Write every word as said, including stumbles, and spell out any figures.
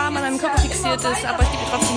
total an meinem Körper fixiert ist, aber ich gebe ihr trotzdem